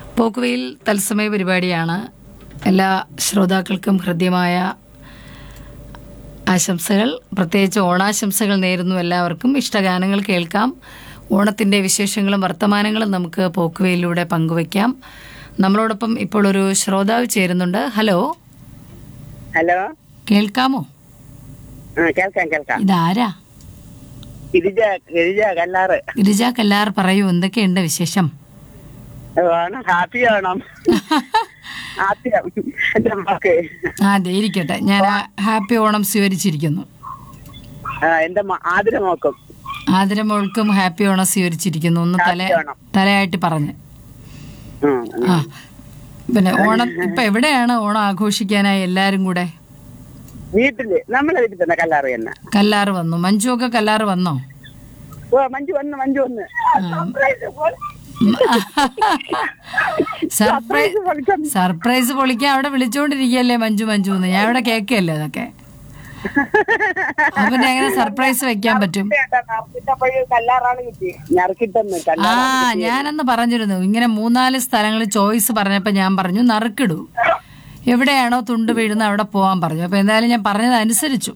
പോക്കുവെയിൽ തത്സമയ പരിപാടിയാണ്. എല്ലാ ശ്രോതാക്കൾക്കും ഹൃദ്യമായ ആശംസകൾ, പ്രത്യേകിച്ച് ഓണാശംസകൾ നേരുന്നു. എല്ലാവർക്കും ഇഷ്ടഗാനങ്ങൾ കേൾക്കാം. ഓണത്തിൻ്റെ വിശേഷങ്ങളും വർത്തമാനങ്ങളും നമുക്ക് പോക്കുവെയിലൂടെ പങ്കുവയ്ക്കാം. നമ്മളോടൊപ്പം ഇപ്പോൾ ഒരു ശ്രോതാവ് ചേരുന്നുണ്ട്. ഹലോ ഹലോ, കേൾക്കാമോ? കേൾക്കാം. ഇതാരാ? ഗിരിജ കല്ലാറ്. ഗിരിജ കല്ലാർ, പറയൂ, എന്തൊക്കെയുണ്ട് വിശേഷം? ഹാപ്പി ഓണം. അതെ, ഇരിക്കട്ടെ. ഞാൻ ഹാപ്പി ഓണം സ്വീകരിച്ചിരിക്കുന്നു. എന്റെ ആതിരമോക്കും ആതിരമോൾക്കും ഹാപ്പി ഓണം സ്വീകരിച്ചിരിക്കുന്നു. ഒന്ന് തലയായിട്ട് പറഞ്ഞ്. ആ, പിന്നെ ഓണം ഇപ്പൊ എവിടെയാണ് ഓണം ആഘോഷിക്കാനായി എല്ലാരും കൂടെ? വീട്ടില്, നമ്മളെ വീട്ടിൽ തന്നെ. കല്ലാറ് തന്നെ. കല്ലാറ് വന്നു. മഞ്ജു ഒക്കെ കല്ലാറ് വന്നോ? ഓ, മഞ്ജു വന്ന് സർപ്രൈസ് പൊളിക്കാൻ അവിടെ വിളിച്ചോണ്ടിരിക്കല്ലേ മഞ്ജു എന്ന്. ഞാൻ ഇവിടെ കേക്കല്ലേ അതൊക്കെ. പിന്നെ എങ്ങനെ സർപ്രൈസ് വെക്കാൻ പറ്റും? ആ, ഞാനന്ന് പറഞ്ഞിരുന്നു ഇങ്ങനെ 3-4 സ്ഥലങ്ങളിൽ ചോയ്സ് പറഞ്ഞപ്പോ ഞാൻ പറഞ്ഞു നറുക്കിടൂ, എവിടെയാണോ തുണ്ട് വീഴുന്ന അവിടെ പോവാൻ പറഞ്ഞു. അപ്പൊ എന്തായാലും ഞാൻ പറഞ്ഞത് അനുസരിച്ചു.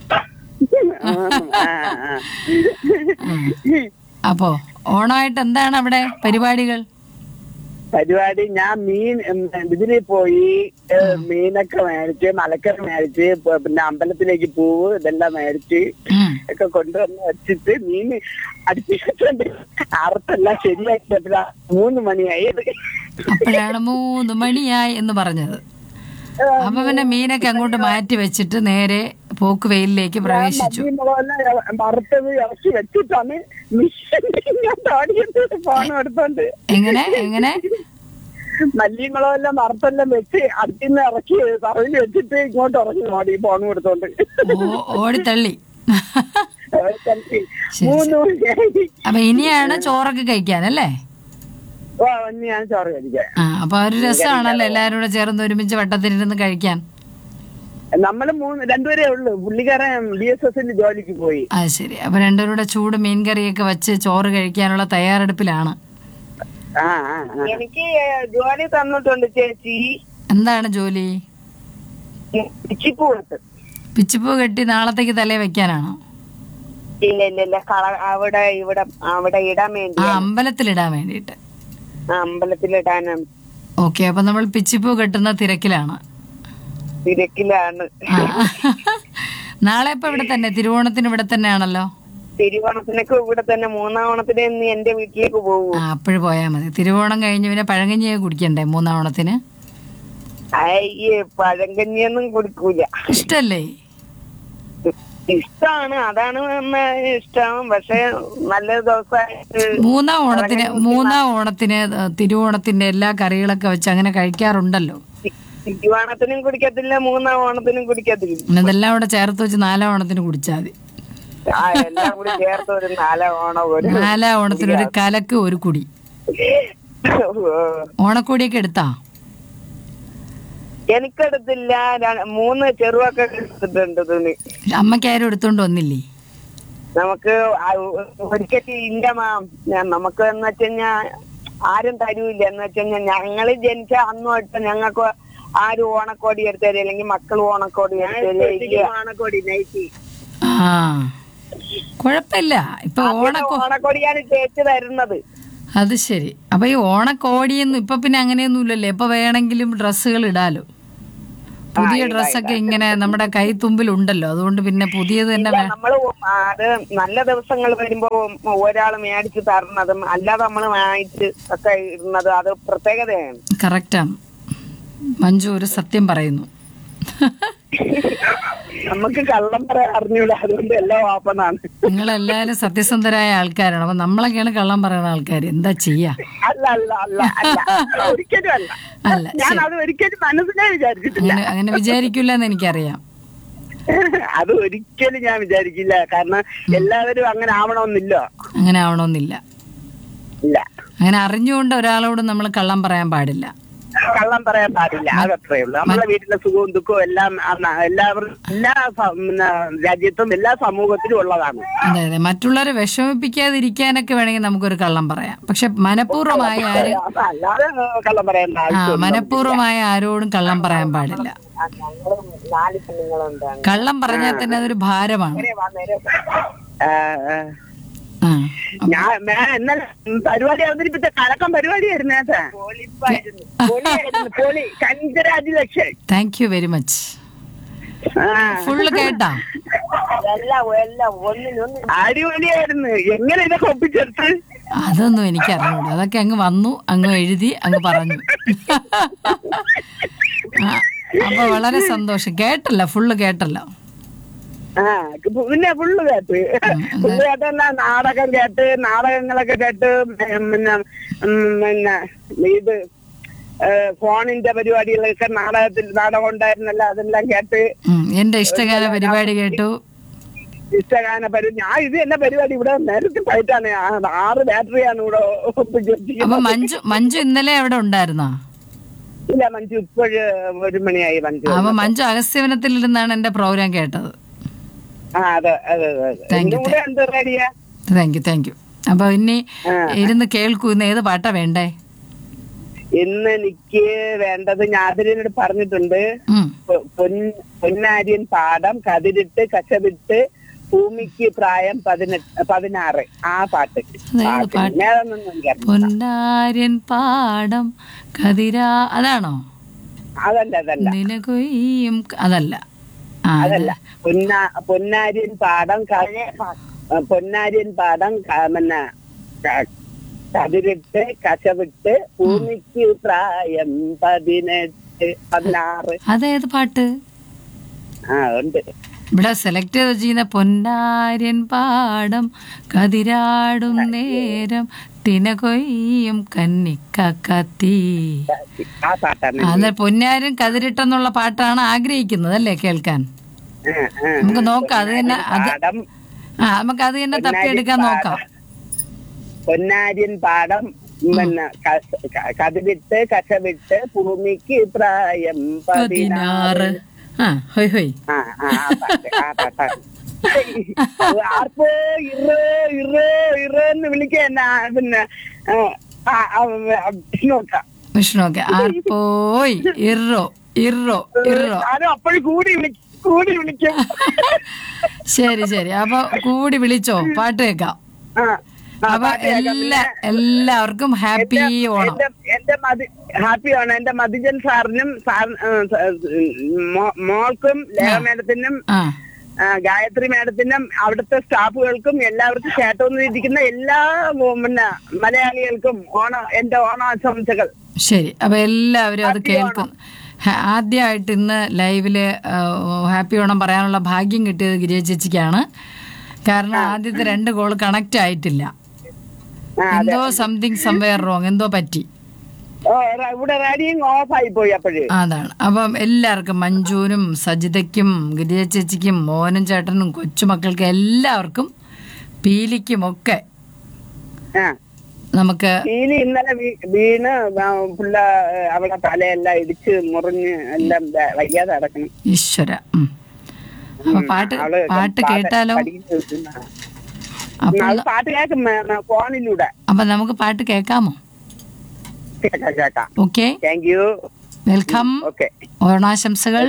അപ്പോ ഓണമായിട്ട് എന്താണ് അവിടെ പരിപാടികൾ? ഞാൻ ഇതിന് പോയി മീനൊക്കെ മേടിച്ച്, മലക്കറി മേടിച്ച്, പിന്നെ അമ്പലത്തിലേക്ക് പൂവ് ഇതെല്ലാം മേടിച്ച് ഒക്കെ കൊണ്ടുവന്ന് വെച്ചിട്ട് മീൻ അടുപ്പിച്ചിട്ടുണ്ട്. അറുത്തെല്ലാം ശരിയാക്കിയപ്പോഴാ 3 മണിയായത്. അപ്പോഴാണ് 3 മണിയായി എന്ന് പറഞ്ഞത്. അപ്പൊ പിന്നെ മീനൊക്കെ അങ്ങോട്ട് മാറ്റി വെച്ചിട്ട് നേരെ പോക്കുവെയിലിലേക്ക് പ്രവേശിച്ചു. വറുത്തത് ഇറക്കി വെച്ചിട്ടാണ് ഫോൺ എടുത്തോണ്ട്. എങ്ങനെ മല്ലിമുളകെല്ലാം വറുത്തെല്ലാം വെച്ച് അടുത്തിന്ന് ഇറക്കി തറവിൽ വെച്ചിട്ട് ഇങ്ങോട്ട് ഇറങ്ങി ഓടി ഫോൺ എടുത്തോണ്ട് ഓടിത്തള്ളി. അപ്പൊ ഇനിയാണ് ചോറൊക്കെ കഴിക്കാനല്ലേ? ഞാൻ ചോറ് കഴിക്കാൻ. അപ്പൊ ഒരു രസമാണല്ലോ എല്ലാരും കൂടെ ചേർന്ന് ഒരുമിച്ച് വട്ടത്തിലിരുന്ന് കഴിക്കാൻ. നമ്മള് 2 ഉള്ളു. പുള്ളിക്കാരൻ BSS ജോലിക്ക് പോയി. അത് ശരി. അപ്പൊ രണ്ടുപേരുടെ ചൂട് മീൻകറിയൊക്കെ വെച്ച് ചോറ് കഴിക്കാനുള്ള തയ്യാറെടുപ്പിലാണ്. എനിക്ക് ജോലി തന്നിട്ടുണ്ട് ചേച്ചി. എന്താണ് ജോലി? പിച്ചിപ്പൂ കെട്ടി നാളത്തേക്ക് തലേ വെക്കാനാണോ? ഇല്ല, അവിടെ ഇടാൻ വേണ്ടി. അമ്പലത്തിലിടാൻ വേണ്ടിട്ട്. അമ്പലത്തിലിടാനാണ്. ഓക്കെ, അപ്പൊ നമ്മൾ പിച്ചിപ്പൂ കെട്ടുന്ന തിരക്കിലാണ്. നാളെ ഇപ്പൊ ഇവിടെ തന്നെ, തിരുവോണത്തിന് ഇവിടെ തന്നെ ആണല്ലോ. തിരുവോണത്തിനൊക്കെ ഇവിടെ തന്നെ. 3-ാം ഓണത്തിന് എന്റെ വീട്ടിലേക്ക് പോകും. അപ്പോഴും പോയാ മതി. തിരുവോണം കഴിഞ്ഞ് പിന്നെ പഴങ്കഞ്ഞിയൊക്കെ കുടിക്കണ്ടേ 3-ാം ഓണത്തിന്? അയ്യേ, പഴങ്കഞ്ഞിയൊന്നും കുടിക്കൂല. ഇഷ്ടല്ലേ? ഇഷ്ടമാണ്, അതാണ് ഇഷ്ടം. പക്ഷെ നല്ല ദിവസമായിട്ട് 3-ാം ഓണത്തിന് തിരുവോണത്തിന്റെ എല്ലാ കറികളൊക്കെ വെച്ച് അങ്ങനെ കഴിക്കാറുണ്ടല്ലോ. തിരുവോണത്തിനും കുടിക്കത്തില്ല, 3-ാം ഓണത്തിനും കുടിക്കത്തില്ല. ഇതെല്ലാം കൂടെ ചേർത്ത് വെച്ച് 4-ാം ഓണത്തിന് കുടിച്ചാൽ മതി. എല്ലാം കൂടി ചേർത്ത് ഒരു 4-ാം ഓണത്തിന് ഒരു കലക്ക് ഒരു കുടി. ഓണക്കോടിയൊക്കെ എടുത്താ? എനിക്കെടുത്തില്ല. 3 ചെറുവൊക്കെ എടുത്തിട്ടുണ്ട് തുണി. അമ്മയ്ക്കാരും എടുത്തോണ്ട് വന്നില്ലേ? നമുക്ക് ഒരിക്കലും ഇല്ല മാം. നമുക്ക് എന്ന് വെച്ചുകഴിഞ്ഞാ ആരും തരൂല്ല. എന്ന് വെച്ചുകഴിഞ്ഞാ ഞങ്ങള് ജനിച്ച അന്ന് തൊട്ട് ഞങ്ങൾക്ക് ആരും ഓണക്കോടി എടുത്തരും, അല്ലെങ്കിൽ മക്കൾ ഓണക്കോടി ഓണക്കോടി നൈറ്റി. കുഴപ്പമില്ല. ഇപ്പൊ ഓണക്കോടിയാണ് ചേച്ചി തരുന്നത്. അത് ശരി. അപ്പൊ ഈ ഓണക്കോടിയൊന്നും ഇപ്പൊ പിന്നെ അങ്ങനെയൊന്നുമില്ലല്ലോ. എപ്പൊ വേണമെങ്കിലും ഡ്രസ്സുകൾ ഇടാലോ. പുതിയ ഡ്രസ്സൊക്കെ ഇങ്ങനെ നമ്മുടെ കൈത്തുമ്പിൽ ഉണ്ടല്ലോ. അതുകൊണ്ട് പിന്നെ പുതിയത് തന്നെ നമ്മള് അത് നല്ല ദിവസങ്ങൾ വരുമ്പോ ഒരാള് മേടിച്ച് തരണതും അല്ലാതെ നമ്മള് വാങ്ങിച്ച് ഒക്കെ ഇടുന്നത് അത് പ്രത്യേകതയാണ്. കറക്റ്റാണ്. മഞ്ജു ഒരു സത്യം പറയുന്നു. നമുക്ക് കള്ളം പറയാൻ അറിഞ്ഞൂടാ, അതുകൊണ്ട് എല്ലാം ഓപ്പണാണ്. നിങ്ങളെല്ലാരും സത്യസന്ധരായ ആൾക്കാരാണ്. അപ്പൊ നമ്മളൊക്കെയാണ് കള്ളം പറയുന്ന ആൾക്കാർ. എന്താ ചെയ്യാ? ഒരിക്കലും അല്ല. ഞാൻ അത് ഒരിക്കലും മനസ്സിനെ വിചാരിച്ചിട്ടില്ല. അങ്ങനെ വിചാരിക്കില്ലെന്ന് എനിക്കറിയാം. അത് ഒരിക്കലും ഞാൻ വിചാരിക്കില്ല. കാരണം എല്ലാവരും അങ്ങനെ ആവണമെന്നില്ല. അങ്ങനെ ആവണമെന്നില്ല. ഇല്ല. അങ്ങനെ അറിഞ്ഞുകൊണ്ട് ഒരാളോട് നമ്മൾ കള്ളം പറയാൻ പാടില്ല. കള്ളം പറയാൻ പാടില്ല, അതത്രേ ഉള്ളൂ. നമ്മളെ വീട്ടിലെ സുഖവും ദുഃഖവും എല്ലാം എല്ലാവരും എല്ലാ രാജ്യത്തും എല്ലാ സമൂഹത്തിലും ഉള്ളതാണ്. അതെ അതെ, മറ്റുള്ളവരെ വിഷമിപ്പിക്കാതിരിക്കാനൊക്കെ വേണമെങ്കിൽ നമുക്കൊരു കള്ളം പറയാം. പക്ഷെ മനഃപൂർവ്വമായ അല്ലാതെ കള്ളം പറയേണ്ട ആവശ്യം. മനഃപൂർവ്വമായ ആരോടും കള്ളം പറയാൻ പാടില്ല. ഞങ്ങളും 4 പെണ്ണുങ്ങളുണ്ട്. കള്ളം പറഞ്ഞാൽ തന്നെ അതൊരു ഭാരമാണ്. ഞാൻ ഇന്നലെ പരിപാടി അവതരിപ്പിച്ച കലക്കം പരിപാടിയായിരുന്നു. Congratulation. Thank you very much. Full കേട്ടാ? അടിപൊളിയായിരുന്നു. എങ്ങനെ ഇതൊക്കെ ഒപ്പിച്ചെടുത്ത്? അതൊന്നും എനിക്കറിഞ്ഞൂടാ. അതൊക്കെ അങ്ങ് വന്നു, അങ്ങ് എഴുതി, അങ്ങ് പറഞ്ഞു. അപ്പൊ വളരെ സന്തോഷം. കേട്ടല്ലോ, ഫുള്ള് കേട്ടല്ലോ. പിന്നെ ഫുള്ള് കേട്ടെന്നാ നാടകം കേട്ട്, നാടകങ്ങളൊക്കെ കേട്ട്, പിന്നെ ഇത് ഫോണിന്റെ പരിപാടികളൊക്കെ നാടകം ഉണ്ടായിരുന്നല്ലോ, അതെല്ലാം കേട്ട്. എന്റെ ഇഷ്ടഗാന പരിപാടി കേട്ടു. ഇഷ്ടഗാന പരിപാടി ഞാൻ ഇത് എന്നെ പരിപാടി ഇവിടെ നേരത്തെ പോയിട്ടാണ് 6 ബാറ്ററിയാണ് ഇവിടെ അപ്പൊ മഞ്ജു ഇന്നലെ അവിടെ ഉണ്ടായിരുന്നോ? ഇല്ല, മഞ്ജു ഇപ്പോഴ് 1 മണിയായി. അപ്പൊ മഞ്ജു അഗസ്ത്യവനത്തിൽ ഇരുന്നാണ് എന്റെ പ്രോഗ്രാം കേട്ടത്. Thank you. അപ്പൊ ഇനി ഇരുന്ന് കേൾക്കൂ. ഇന്ന് ഏത് പാട്ടാ വേണ്ടേ? ഇന്ന് എനിക്ക് വേണ്ടത് ഞാൻ അതിനോട് പറഞ്ഞിട്ടുണ്ട്. പൊന്നാര്യൻ പാടം കതിരിട്ട് കശവിട്ട് ഭൂമിക്ക് പ്രായം 16 ആ പാട്ട്. പൊന്നാര്യൻ പാടം കതിരാ അതാണോ? അതല്ല അതല്ല അതല്ല. പൊന്നാര്യൻ പാടം പിന്നെ കതിരിട്ട് കശവിട്ട് ഭൂമിക്ക് പ്രായം 16. അതേത് പാട്ട്? ഉണ്ട് ഇവിടെ സെലക്ട് ചെയ്ത് ചെയ്യുന്ന പൊന്നാര്യൻ പാടം കതിരാടും നേരം തിനകൊയ്യും കന്നിക്കത്തി. അതെ, പൊന്നാര്യൻ കതിരിട്ടെന്നുള്ള പാട്ടാണ് ആഗ്രഹിക്കുന്നത് അല്ലേ കേൾക്കാൻ? നമുക്ക് നോക്കാം. അത് തന്നെ നമുക്ക് അത് തന്നെ തപ്പിയെടുക്കാൻ നോക്കാം. പൊന്നാര്യൻ പാടം പിന്നെ കതിരിട്ട് കശവിട്ട് ഭൂമിക്ക് പ്രായം 16. ആർപ്പോ ഇറന്ന് വിളിക്കാൻ പിന്നെ വിഷ്ണുക്കെ ആർപ്പോയ് ഇറോ ഇറോ ഇറോ അപ്പോഴും കൂടി വിളിക്കും. ശരി. അപ്പൊ കൂടി വിളിച്ചോ, പാട്ട് കേൾക്കാം. അപ്പൊ എല്ലാവർക്കും ഹാപ്പി ഓണം. ഹാപ്പി ഓണം. എന്റെ മധുജൻ സാറിനും മോൾക്കും ലേഖ മേഡത്തിനും ഗായത്രി മേഡത്തിനും അവിടുത്തെ സ്റ്റാഫുകൾക്കും എല്ലാവർക്കും കേട്ടോന്നിരിക്കുന്ന എല്ലാ പിന്നെ മലയാളികൾക്കും എന്റെ ഓണാശംസകൾ. ശരി. അപ്പൊ എല്ലാവരും അത് കേൾക്കും. ആദ്യമായിട്ട് ഇന്ന് ലൈവില് ഹാപ്പി ഓണം പറയാനുള്ള ഭാഗ്യം കിട്ടിയത് ഗിരിജ ചേച്ചിക്കാണ്. കാരണം ആദ്യത്തെ 2 കോൾ കണക്ട് ആയിട്ടില്ല. എന്തോ സംതിങ് സംവെയർ റോങ്, എന്തോ പറ്റി. അതാണ്. അപ്പം എല്ലാവർക്കും, മഞ്ജുവിനും സജിതയ്ക്കും ഗിരിജ ചേച്ചിക്കും മോനും ചേട്ടനും കൊച്ചുമക്കൾക്കും എല്ലാവർക്കും പീലിക്കും ഒക്കെ നമുക്ക് ഇന്നലെ വീണ് അവിടെ തലയെല്ലാം ഇടിച്ച് മുറിഞ്ഞ് എല്ലാം വയ്യാതെ അടക്കണം. ഈശ്വര. അപ്പൊ പാട്ട് കേട്ടാലോ? പാട്ട് കേൾക്കും ഫോണിലൂടെ. അപ്പൊ നമുക്ക് പാട്ട് കേൾക്കാമോ? Okay, thank you. വെൽക്കം. ഓണാശംസകൾ.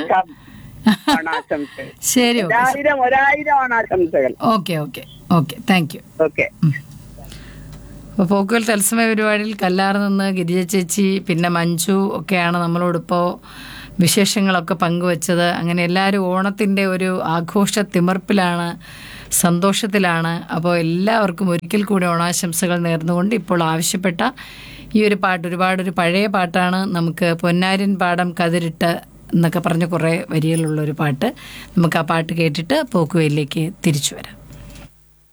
ശരി, 1000 ഓണാശംസകൾ. Okay thank you. അപ്പോൾ പോക്കുവൽ തത്സമയ പരിപാടിയിൽ കല്ലാറ് നിന്ന് ഗിരിജ ചേച്ചി പിന്നെ മഞ്ജു ഒക്കെയാണ് നമ്മളോടിപ്പോൾ വിശേഷങ്ങളൊക്കെ പങ്കുവച്ചത്. അങ്ങനെ എല്ലാവരും ഓണത്തിൻ്റെ ഒരു ആഘോഷ തിമിർപ്പിലാണ്, സന്തോഷത്തിലാണ്. അപ്പോൾ എല്ലാവർക്കും ഒരിക്കൽ കൂടി ഓണാശംസകൾ നേർന്നുകൊണ്ട് ഇപ്പോൾ ആവശ്യപ്പെട്ട ഈ ഒരു പാട്ട്, ഒരുപാടൊരു പഴയ പാട്ടാണ്. നമുക്ക് പൊന്നാര്യൻ പാടം കതിരിട്ട് എന്നൊക്കെ പറഞ്ഞ് കുറേ വരികളുള്ളൊരു പാട്ട്. നമുക്ക് ആ പാട്ട് കേട്ടിട്ട് പോക്കുവയിലേക്ക് തിരിച്ചു വരാം.